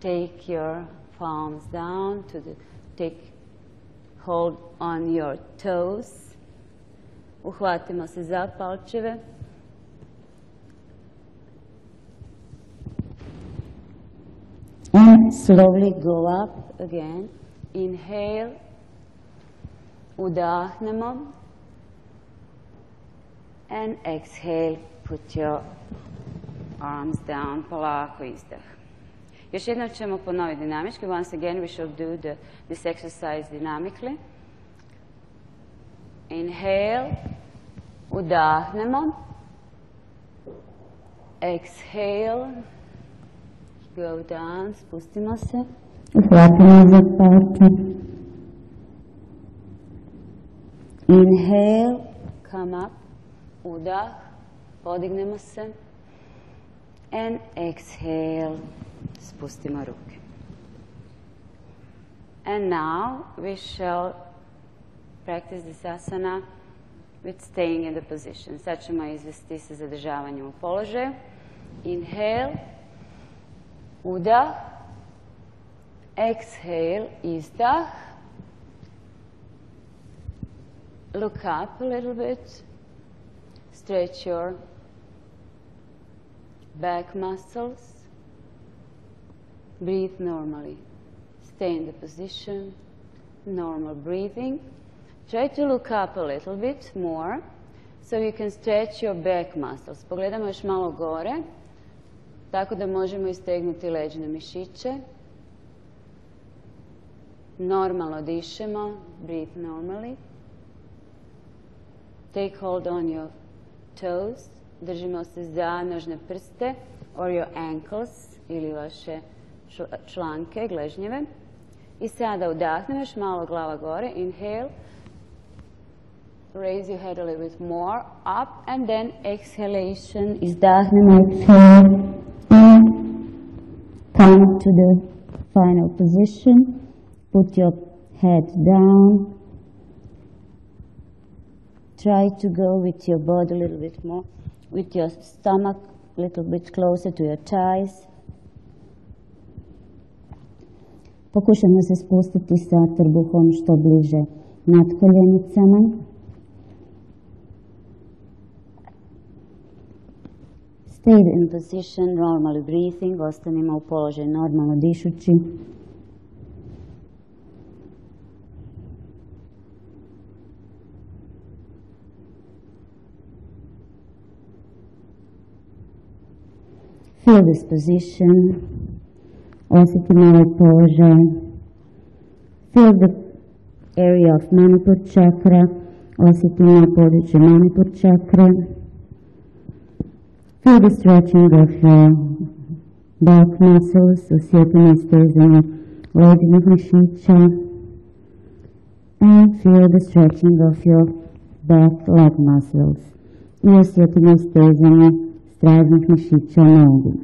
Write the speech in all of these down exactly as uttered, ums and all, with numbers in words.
take your palms down to the, take hold on your toes. Uhvatimo se za palčeve. And slowly go up again. Inhale. Udahnemo. And exhale. Put your arms down. Polako izdah. Još jednom ćemo ponoviti dinamički. Once again we shall do the, this exercise dynamically. Inhale. Udahnemo. Exhale. Go down. Spustimo se. Uhvatimo za palče. Inhale. Come up. Udah. Podignemo se. And exhale. Spustimo ruke. And now we shall practice this asana with staying in the position. Sad ćemo izvesti sa zadržavanjem u položaju. Inhale. Udah. Exhale. Izdah. Look up a little bit. Stretch your back muscles. Breathe normally. Stay in the position. Normal breathing. Try to look up a little bit more so you can stretch your back muscles. Pogledamo još malo gore, tako da možemo istegnuti leđne mišiće. Normalno dišemo. Breathe normally. Take hold on your toes. Držimo se za nožne prste or your ankles ili vaše članke, gležnjeve. I sada udahnemo još malo glava gore. Inhale. Raise your head a little bit more up and then exhalation. Izdahnemo, exhale. And come to the final position. Put your head down. Try to go with your body a little bit more, with your stomach a little bit closer to your thighs. Pokušajmo se spustiti sa trbuhom što bliže nad koljenicama. Stay in position, normally breathing. Ostanimo u položaju normalno dišući. Feel this position. Osjetimo ovaj položaj. Feel the area of Manipur chakra. Osjetimo područje Manipur chakra. Feel the stretching of your back muscles. Osjetimo stezanje leđnih mišića. And feel the stretching of your back leg muscles. I osjetimo stezanje straznih mišića nogu.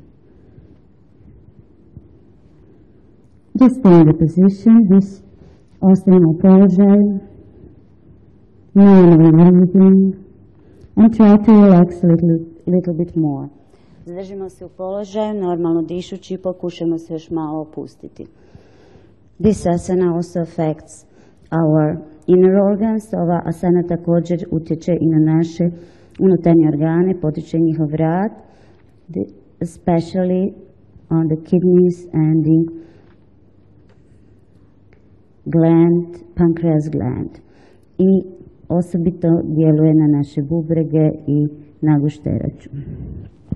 Just stay in the position. This ostanimo u položaju. Normally breathing. And try to relax a little, little bit more. Zadržimo se u položaju, normalno dišući i pokušajmo se još malo opustiti. This asana also affects our inner organs. Ova asana također utječe i na naše unutarnje organe, potiče njihov rad, especially on the kidneys and the gland, pancreas gland. I osobito djeluje na naše bubrege i na gušteraču.